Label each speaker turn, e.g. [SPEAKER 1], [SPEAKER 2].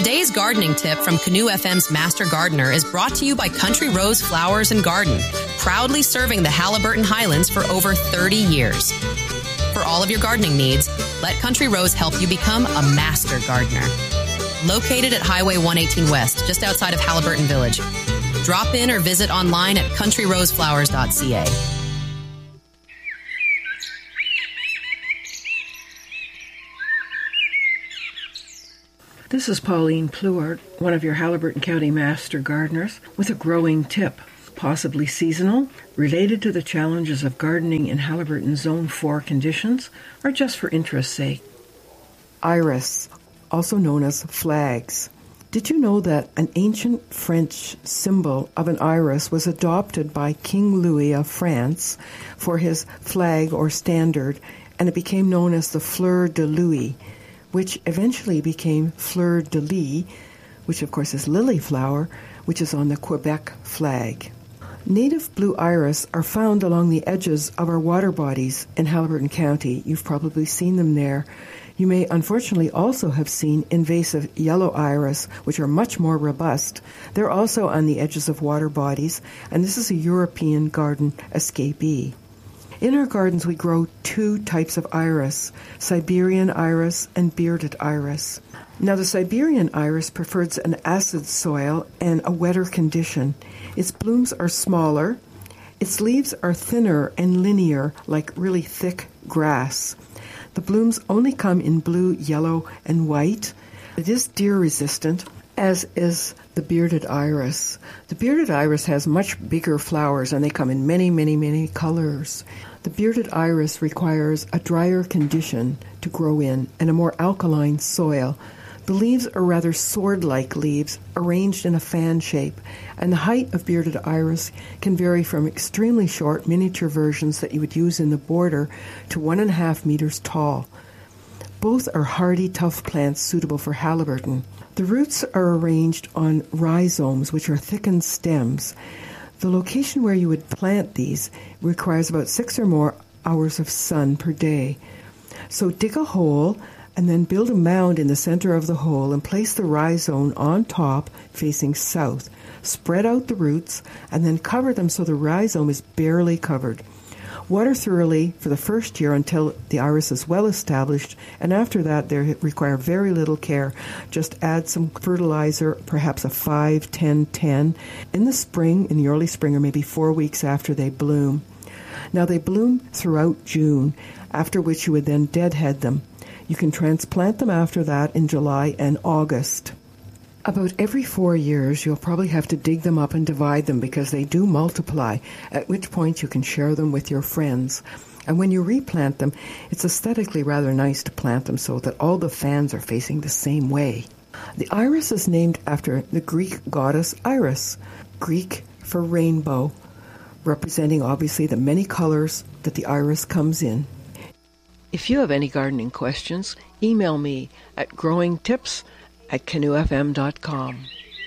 [SPEAKER 1] Today's gardening tip from Canoe FM's Master Gardener is brought to you by Country Rose Flowers and Garden, proudly serving the Haliburton Highlands for over 30 years. For all of your gardening needs, let Country Rose help you become a master gardener. Located at Highway 118 West, just outside of Haliburton Village. Drop in or visit online at countryroseflowers.ca.
[SPEAKER 2] This is Pauline Pluart, one of your Haliburton County Master Gardeners, with a growing tip, possibly seasonal, related to the challenges of gardening in Haliburton Zone 4 conditions, or just for interest's sake. Iris, also known as flags. Did you know that an ancient French symbol of an iris was adopted by King Louis of France for his flag or standard, and it became known as the Fleur de Louis, which eventually became Fleur de Lis, which of course is lily flower, which is on the Quebec flag. Native blue iris are found along the edges of our water bodies in Haliburton County. You've probably seen them there. You may unfortunately also have seen invasive yellow iris, which are much more robust. They're also on the edges of water bodies, and this is a European garden escapee. In our gardens, we grow two types of iris, Siberian iris and bearded iris. Now, the Siberian iris prefers an acid soil and a wetter condition. Its blooms are smaller. Its leaves are thinner and linear, like really thick grass. The blooms only come in blue, yellow, and white. It is deer resistant, as is the bearded iris. The bearded iris has much bigger flowers, and they come in many, many, many colors. The bearded iris requires a drier condition to grow in and a more alkaline soil. The leaves are rather sword-like leaves arranged in a fan shape, and the height of bearded iris can vary from extremely short miniature versions that you would use in the border to 1.5 meters tall. Both are hardy, tough plants suitable for Haliburton. The roots are arranged on rhizomes, which are thickened stems. The location where you would plant these requires about 6 or more hours of sun per day. So dig a hole and then build a mound in the center of the hole and place the rhizome on top facing south. Spread out the roots and then cover them so the rhizome is barely covered. Water thoroughly for the first year until the iris is well established, and after that they require very little care. Just add some fertilizer, perhaps a 5-10-10, in the spring, in the early spring, or maybe 4 weeks after they bloom. Now they bloom throughout June, after which you would then deadhead them. You can transplant them after that in July and August. About every 4 years, you'll probably have to dig them up and divide them because they do multiply, at which point you can share them with your friends. And when you replant them, it's aesthetically rather nice to plant them so that all the fans are facing the same way. The iris is named after the Greek goddess Iris, Greek for rainbow, representing obviously the many colors that the iris comes in. If you have any gardening questions, email me at growingtips@canoefm.com.